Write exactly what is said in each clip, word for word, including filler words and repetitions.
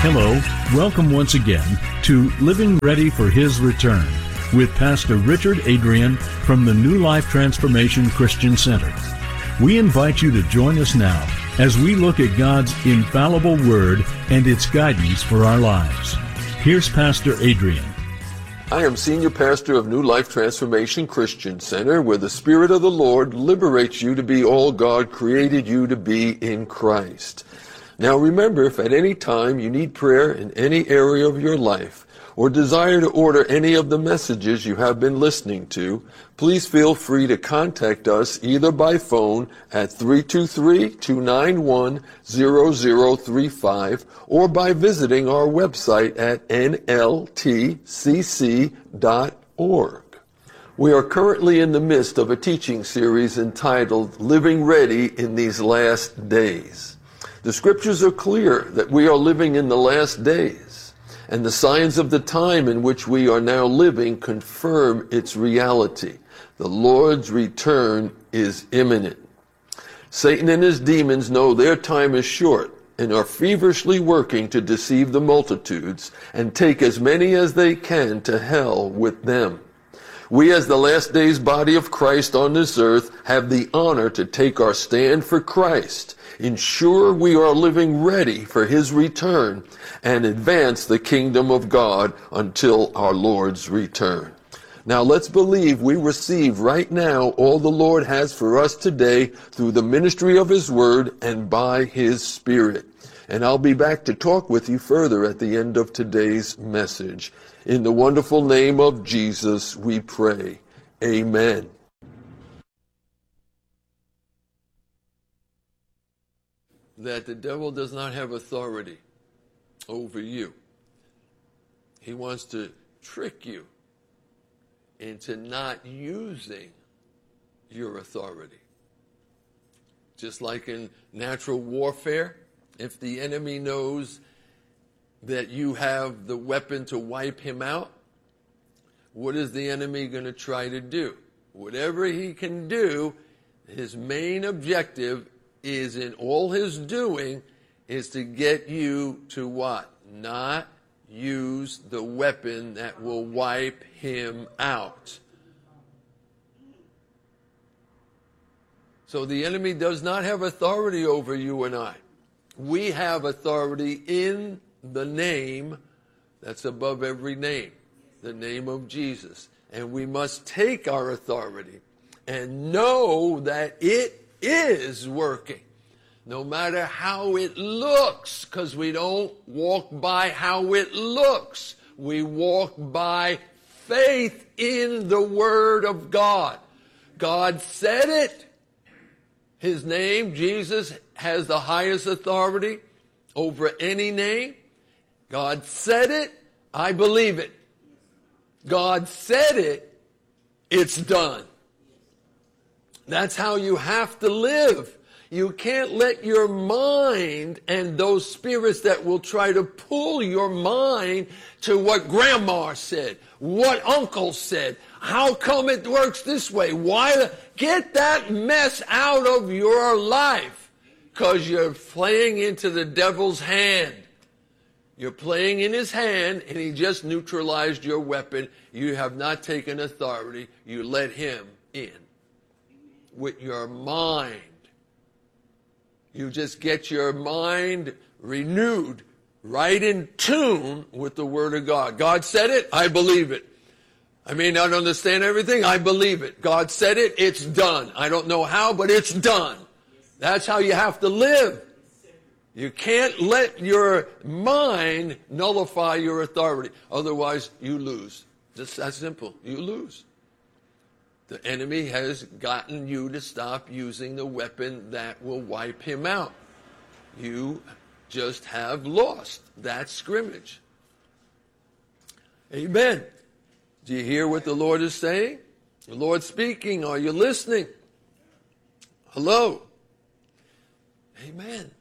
Hello, welcome once again to Living Ready for His Return with Pastor Richard Adrian from the New Life Transformation Christian Center. We invite you to join us now as we look at God's infallible Word and its guidance for our lives. Here's Pastor Adrian. I am Senior Pastor of New Life Transformation Christian Center, where the Spirit of the Lord liberates you to be all God created you to be in Christ. Now remember, if at any time you need prayer in any area of your life or desire to order any of the messages you have been listening to, please feel free to contact us either by phone at three two three, two nine one, zero zero three five or by visiting our website at N L T C C dot org. We are currently in the midst of a teaching series entitled Living Ready in These Last Days. The scriptures are clear that we are living in the last days, and the signs of the time in which we are now living confirm its reality. The Lord's return is imminent. Satan and his demons know their time is short and are feverishly working to deceive the multitudes and take as many as they can to hell with them. We, as the last days body of Christ on this earth, have the honor to take our stand for Christ, ensure we are living ready for His return, and advance the kingdom of God until our Lord's return. Now let's believe we receive right now all the Lord has for us today through the ministry of His Word and by His Spirit. And I'll be back to talk with you further at the end of today's message. In the wonderful name of Jesus, we pray. Amen. That the devil does not have authority over you. He wants to trick you into not using your authority. Just like in natural warfare, if the enemy knows that you have the weapon to wipe him out, what is the enemy going to try to do? Whatever he can do, his main objective is in all his doing is to get you to what? Not use the weapon that will wipe him out. So the enemy does not have authority over you and I. We have authority in the name that's above every name, the name of Jesus. And we must take our authority and know that it is working, no matter how it looks, because we don't walk by how it looks. We walk by faith in the Word of God. God said it. His name, Jesus, has the highest authority over any name. God said it, I believe it. God said it, it's done. That's how you have to live. You can't let your mind and those spirits that will try to pull your mind to what grandma said, what uncle said, how come it works this way, why, get that mess out of your life, because you're playing into the devil's hand. You're playing in his hand, and he just neutralized your weapon. You have not taken authority. You let him in with your mind. You just get your mind renewed, right in tune with the Word of God. God said it, I believe it. I may not understand everything, I believe it. God said it, it's done. I don't know how, but it's done. That's how you have to live. You can't let your mind nullify your authority. Otherwise, you lose. Just that simple. You lose. The enemy has gotten you to stop using the weapon that will wipe him out. You just have lost that scrimmage. Amen. Do you hear what the Lord is saying? The Lord's speaking. Are you listening? Hello. Amen.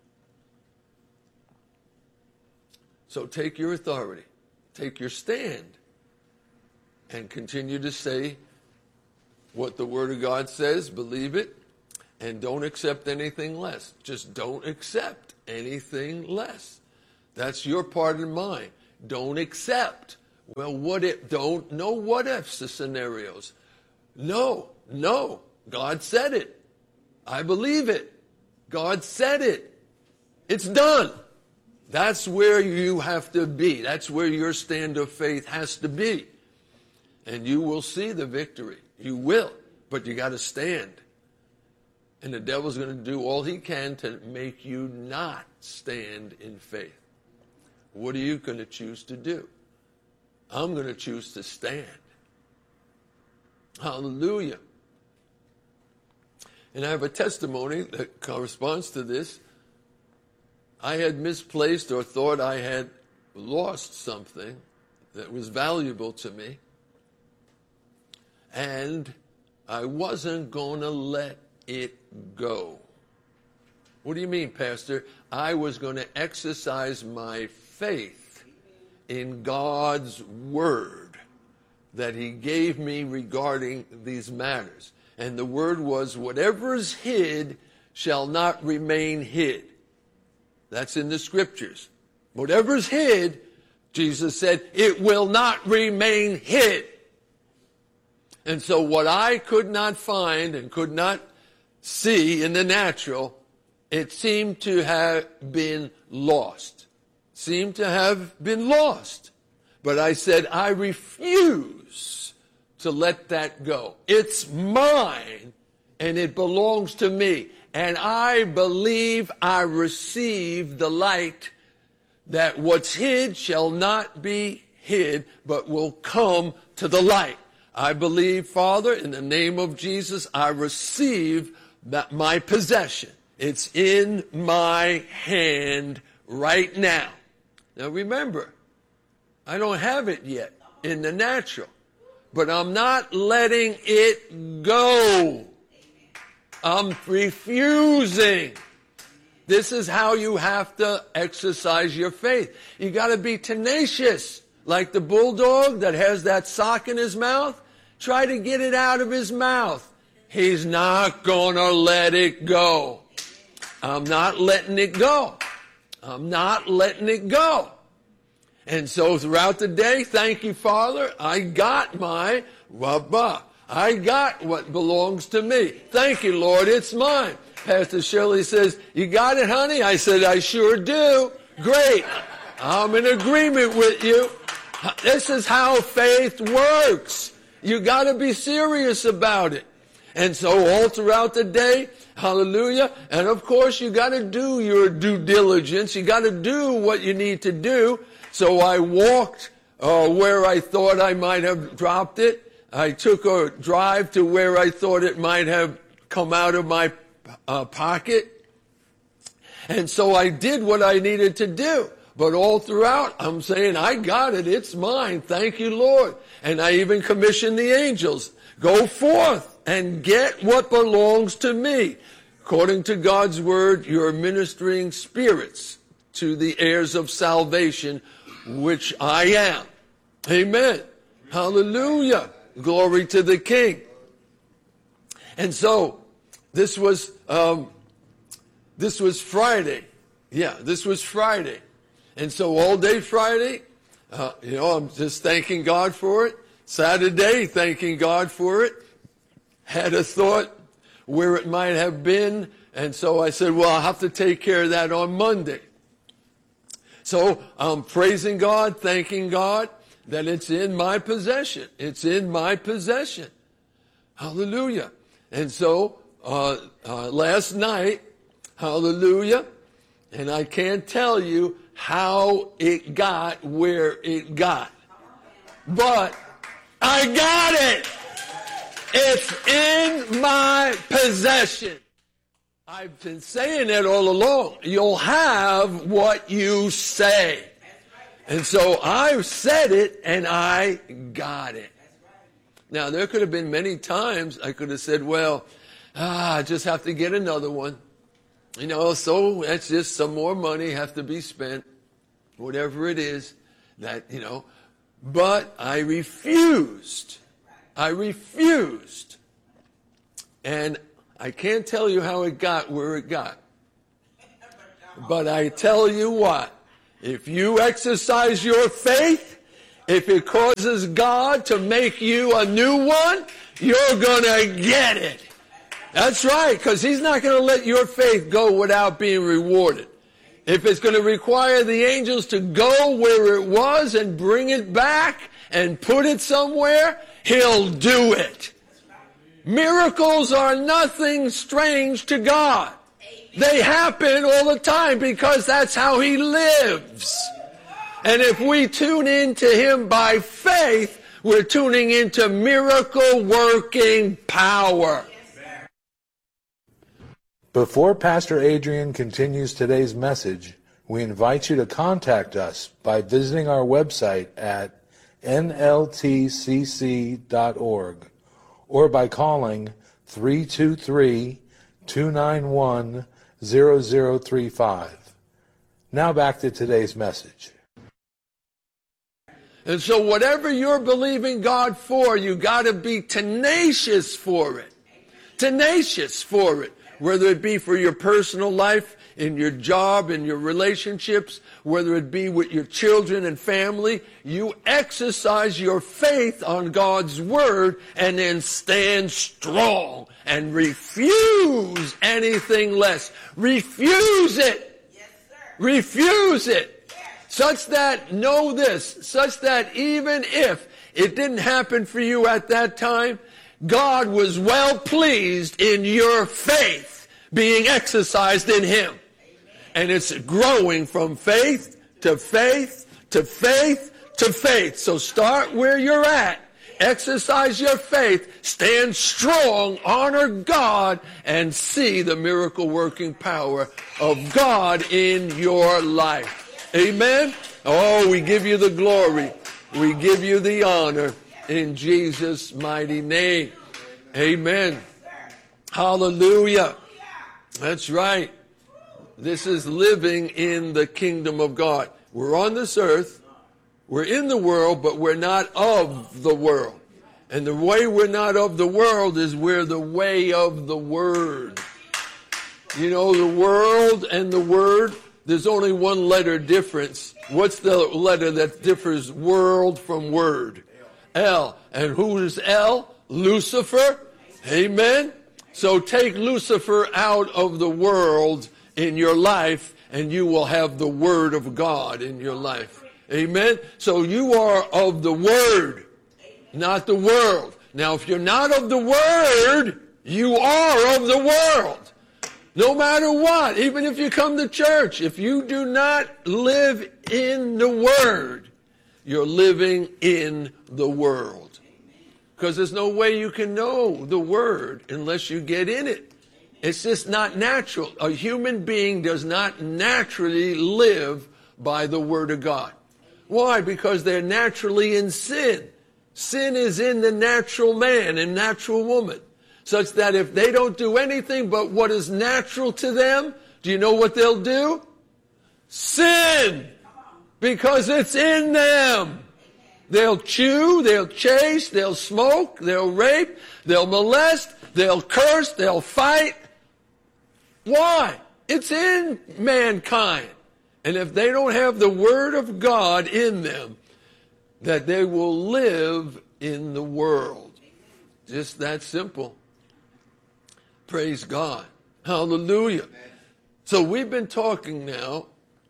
So take your authority, take your stand, and continue to say what the Word of God says, believe it, and don't accept anything less. Just don't accept anything less. That's your part and mine. Don't accept. Well, what if? Don't, no what ifs scenarios. No, no. God said it. I believe it. God said it. It's done. That's where you have to be. That's where your stand of faith has to be. And you will see the victory. You will. But you got to stand. And the devil's going to do all he can to make you not stand in faith. What are you going to choose to do? I'm going to choose to stand. Hallelujah. And I have a testimony that corresponds to this. I had misplaced or thought I had lost something that was valuable to me. And I wasn't going to let it go. What do you mean, Pastor? I was going to exercise my faith in God's word that he gave me regarding these matters. And the word was, whatever is hid shall not remain hid. That's in the scriptures. Whatever is hid, Jesus said, it will not remain hid. And so what I could not find and could not see in the natural, it seemed to have been lost. Seemed to have been lost. But I said, I refuse to let that go. It's mine and it belongs to me. And I believe I receive the light that what's hid shall not be hid, but will come to the light. I believe, Father, in the name of Jesus, I receive that my possession. It's in my hand right now. Now remember, I don't have it yet in the natural, but I'm not letting it go. I'm refusing. This is how you have to exercise your faith. You got to be tenacious, like the bulldog that has that sock in his mouth. Try to get it out of his mouth. He's not going to let it go. I'm not letting it go. I'm not letting it go. And so throughout the day, thank you, Father, I got my wabba. I got what belongs to me. Thank you, Lord, it's mine. Pastor Shirley says, you got it, honey? I said, I sure do. Great. I'm in agreement with you. This is how faith works. You got to be serious about it. And so all throughout the day, hallelujah, and of course you got to do your due diligence. You got to do what you need to do. So I walked uh, where I thought I might have dropped it. I took a drive to where I thought it might have come out of my uh, pocket. And so I did what I needed to do. But all throughout, I'm saying, I got it. It's mine. Thank you, Lord. And I even commissioned the angels. Go forth and get what belongs to me. According to God's word, you're ministering spirits to the heirs of salvation, which I am. Amen. Hallelujah. Glory to the King. And so, this was, um, this was Friday. Yeah, this was Friday. And so all day Friday, uh, you know, I'm just thanking God for it. Saturday, thanking God for it. Had a thought where it might have been. And so I said, well, I'll have to take care of that on Monday. So I'm praising God, thanking God that it's in my possession. It's in my possession. Hallelujah. And so uh, uh, last night, hallelujah, and I can't tell you how it got where it got. But I got it. It's in my possession. I've been saying it all along. You'll have what you say. And so I said it and I got it. Now, there could have been many times I could have said, well, ah, I just have to get another one. You know, so that's just some more money have to be spent, whatever it is that, you know. But I refused. I refused. And I can't tell you how it got where it got. But I tell you what, If you exercise your faith, if it causes God to make you a new one, you're going to get it. That's right, because he's not going to let your faith go without being rewarded. If it's going to require the angels to go where it was and bring it back and put it somewhere, he'll do it. Miracles are nothing strange to God. They happen all the time because that's how he lives. And if we tune into him by faith, we're tuning into miracle working power. Before Pastor Adrian continues today's message, we invite you to contact us by visiting our website at N L T C C dot org or by calling three two three, two nine one, zero zero three five. Now back to today's message. And so whatever you're believing God for, you got to be tenacious for it. Tenacious for it. Whether it be for your personal life, in your job, in your relationships, whether it be with your children and family, you exercise your faith on God's word and then stand strong and refuse anything less. Refuse it. Yes, sir. Refuse it. Yes. Such that, know this, such that even if it didn't happen for you at that time, God was well pleased in your faith being exercised in him. And it's growing from faith to faith to faith to faith. So start where you're at. Exercise your faith. Stand strong. Honor God. And see the miracle working power of God in your life. Amen. Oh, we give you the glory. We give you the honor. In Jesus' mighty name. Amen. Hallelujah. That's right. This is living in the kingdom of God. We're on this earth. We're in the world, but we're not of the world. And the way we're not of the world is we're the way of the word. You know, the world and the word, there's only one letter difference. What's the letter that differs world from word? L. And who is L? Lucifer. Amen. So take Lucifer out of the world in your life and you will have the word of God in your life. Amen. So you are of the word, not the world. Now, if you're not of the word, you are of the world. No matter what, even if you come to church, if you do not live in the word, you're living in the world. Because there's no way you can know the word unless you get in it. It's just not natural. A human being does not naturally live by the word of God. Why? Because they're naturally in sin. Sin is in the natural man and natural woman. Such that if they don't do anything but what is natural to them, do you know what they'll do? Sin! Because it's in them. They'll chew, they'll chase, they'll smoke, they'll rape, they'll molest, they'll curse, they'll fight. Why? It's in mankind. And if they don't have the word of God in them, that they will live in the world. Just that simple. Praise God. Hallelujah. So we've been talking now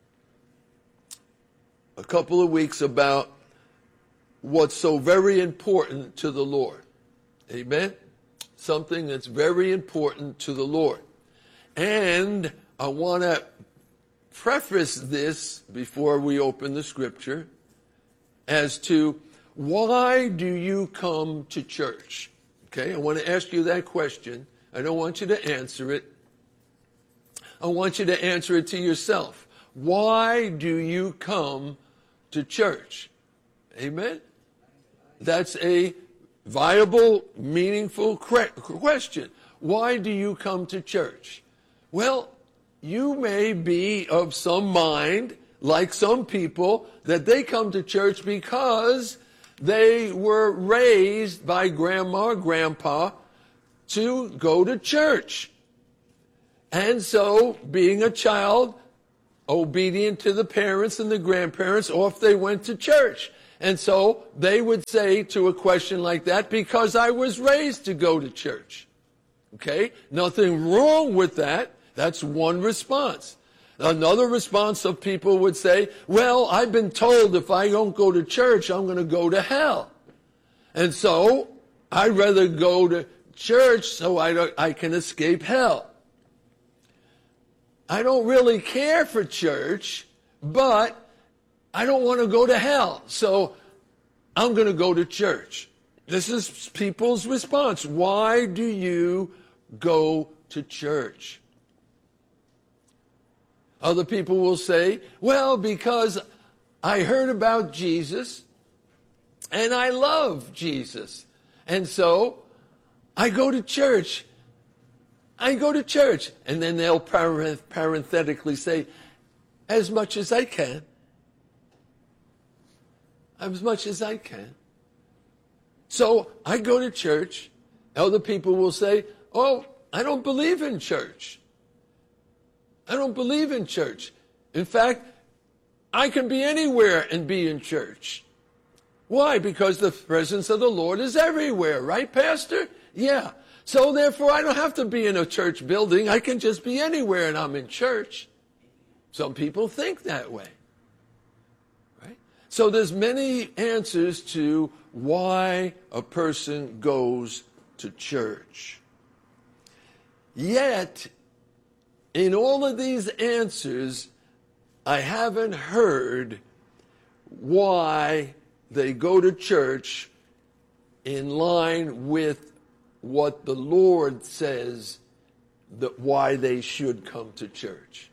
a couple of weeks about what's so very important to the Lord. Amen? Something that's very important to the Lord. And I want to preface this before we open the scripture as to why do you come to church? Okay, I want to ask you that question. I don't want you to answer it. I want you to answer it to yourself. Why do you come to church? Amen? That's a viable, meaningful question. Why do you come to church? Well, you may be of some mind, like some people, that they come to church because they were raised by grandma or grandpa to go to church. And so, being a child obedient to the parents and the grandparents, off they went to church. And so they would say to a question like that, because I was raised to go to church. Okay? Nothing wrong with that. That's one response. Another response of people would say, well, I've been told if I don't go to church, I'm going to go to hell. And so I'd rather go to church so I, don't, I can escape hell. I don't really care for church, but I don't want to go to hell, so I'm going to go to church. This is people's response. Why do you go to church? Other people will say, well, because I heard about Jesus and I love Jesus. And so I go to church. I go to church. And then they'll parenthetically say, as much as I can. As much as I can. So I go to church. Other people will say, oh, I don't believe in church. I don't believe in church. In fact, I can be anywhere and be in church. Why? Because the presence of the Lord is everywhere, right, Pastor? Yeah. So therefore, I don't have to be in a church building. I can just be anywhere and I'm in church. Some people think that way. Right? So there's many answers to why a person goes to church. Yet, in all of these answers, I haven't heard why they go to church in line with what the Lord says that why they should come to church.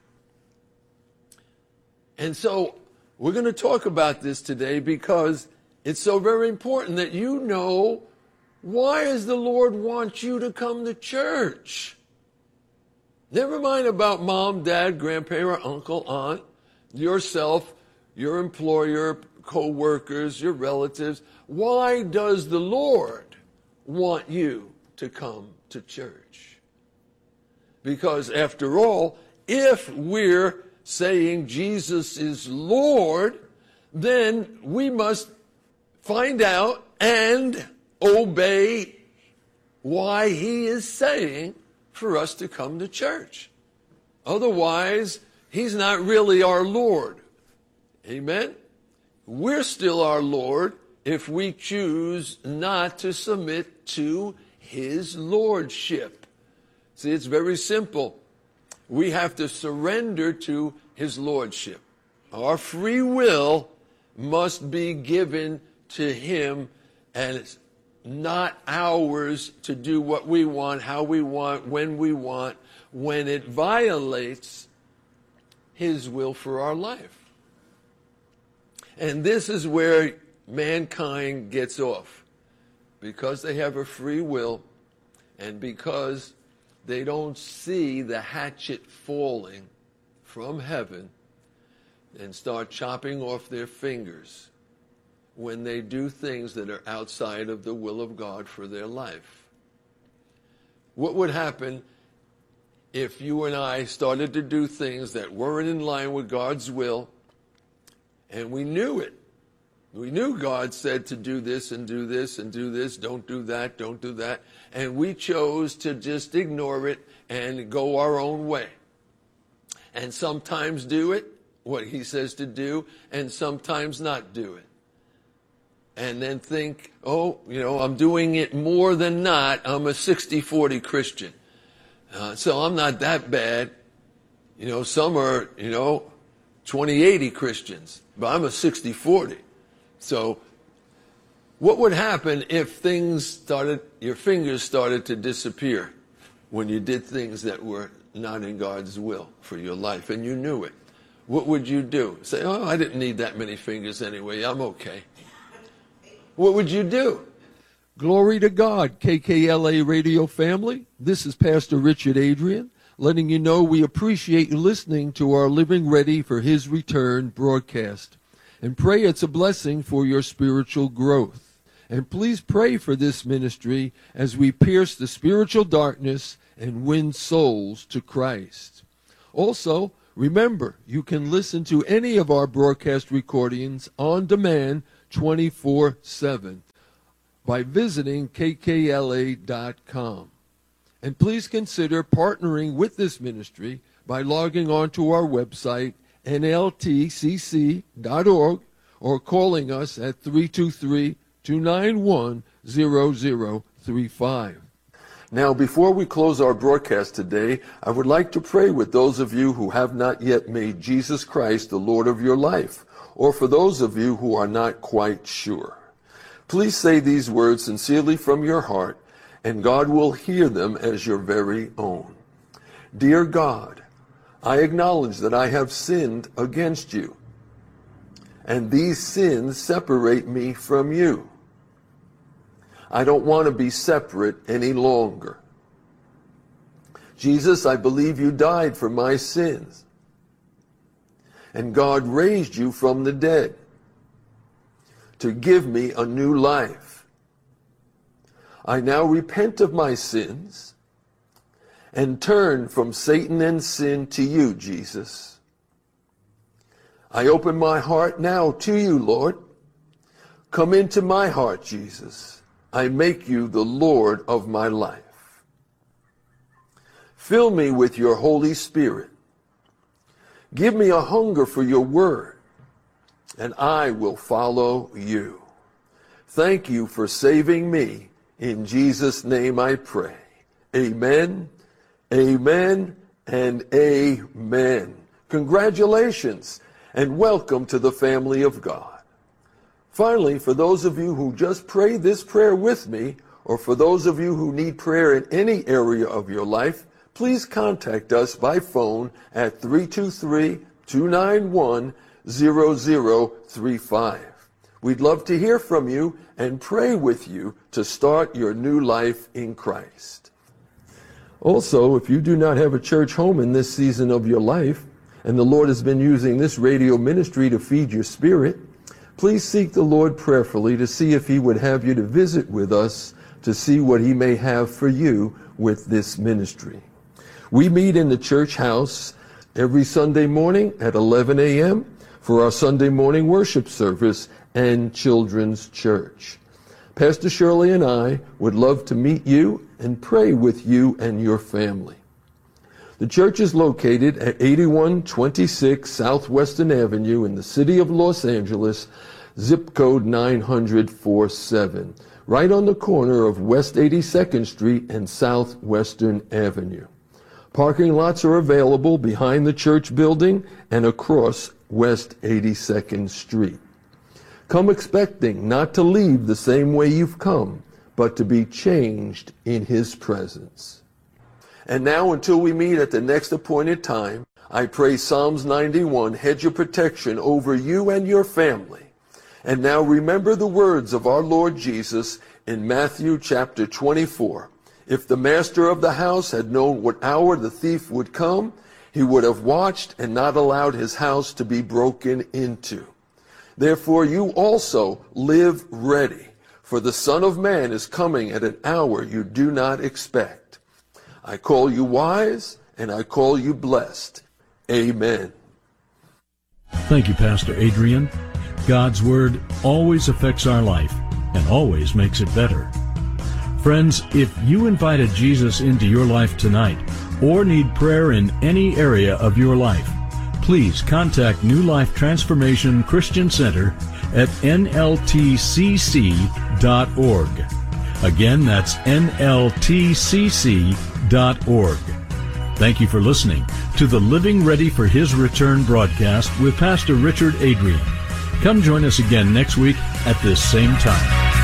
And so we're going to talk about this today because it's so very important that you know, why does the Lord want you to come to church? Never mind about mom, dad, grandparent, uncle, aunt, yourself, your employer, co-workers, your relatives. Why does the Lord want you to come to church? Because after all, if we're saying Jesus is Lord, then we must find out and obey why he is saying for us to come to church. Otherwise, he's not really our Lord. Amen? We're still our Lord if we choose not to submit to his lordship. See, it's very simple. We have to surrender to his lordship. Our free will must be given to him, and it's not ours to do what we want, how we want, when we want, when it violates his will for our life. And this is where mankind gets off. Because they have a free will, and because they don't see the hatchet falling from heaven and start chopping off their fingers when they do things that are outside of the will of God for their life. What would happen if you and I started to do things that weren't in line with God's will, and we knew it? We knew God said to do this and do this and do this, don't do that, don't do that, and we chose to just ignore it and go our own way. And sometimes do it, what he says to do, and sometimes not do it. And then think, oh, you know, I'm doing it more than not. I'm a sixty forty Christian. Uh, so I'm not that bad. You know, some are, you know, twenty eighty Christians, but I'm a sixty forty. So what would happen if things started, your fingers started to disappear when you did things that were not in God's will for your life and you knew it? What would you do? Say, oh, I didn't need that many fingers anyway. I'm okay. What would you do? Glory to God, K K L A radio family. This is Pastor Richard Adrian, letting you know we appreciate you listening to our Living Ready for His Return broadcast. And pray it's a blessing for your spiritual growth. And please pray for this ministry as we pierce the spiritual darkness and win souls to Christ. Also, Remember, you can listen to any of our broadcast recordings on demand twenty-four seven by visiting K K L A dot com. And please consider partnering with this ministry by logging on to our website, N L T C C dot org, or calling us at three two three, two nine one, zero zero three five. Now, before we close our broadcast today, I would like to pray with those of you who have not yet made Jesus Christ the Lord of your life, or for those of you who are not quite sure. Please say these words sincerely from your heart, and God will hear them as your very own. Dear God, I acknowledge that I have sinned against you, and these sins separate me from you. I don't want to be separate any longer. Jesus, I believe you died for my sins, and God raised you from the dead to give me a new life. I now repent of my sins and turn from Satan and sin to you, Jesus. I open my heart now to you, Lord. Come into my heart, Jesus. I make you the Lord of my life. Fill me with your Holy Spirit. Give me a hunger for your word, and I will follow you. Thank you for saving me. In Jesus' name I pray. Amen, amen, and amen. Congratulations, and welcome to the family of God. Finally, for those of you who just prayed this prayer with me, or for those of you who need prayer in any area of your life, please contact us by phone at three two three, two nine one, zero zero three five. We'd love to hear from you and pray with you to start your new life in Christ. Also, if you do not have a church home in this season of your life, and the Lord has been using this radio ministry to feed your spirit, please seek the Lord prayerfully to see if he would have you to visit with us to see what he may have for you with this ministry. We meet in the church house every Sunday morning at eleven a.m. for our Sunday morning worship service and children's church. Pastor Shirley and I would love to meet you and pray with you and your family. The church is located at eighty-one twenty-six Southwestern Avenue in the city of Los Angeles, zip code nine hundred forty-seven, right on the corner of West eighty-second Street and Southwestern Avenue. Parking lots are available behind the church building and across West eighty-second Street. Come expecting not to leave the same way you've come, but to be changed in his presence. And now, until we meet at the next appointed time, I pray Psalms ninety-one, hedge of protection over you and your family. And now remember the words of our Lord Jesus in Matthew chapter twenty-four. If the master of the house had known what hour the thief would come, he would have watched and not allowed his house to be broken into. Therefore you also live ready, for the Son of Man is coming at an hour you do not expect. I call you wise, and I call you blessed. Amen. Thank you, Pastor Adrian. God's Word always affects our life and always makes it better. Friends, if you invited Jesus into your life tonight or need prayer in any area of your life, please contact New Life Transformation Christian Center at N L T C C dot org. Again, that's N L T C C dot org. Thank you for listening to the Living Ready for His Return broadcast with Pastor Richard Adrian. Come join us again next week at this same time.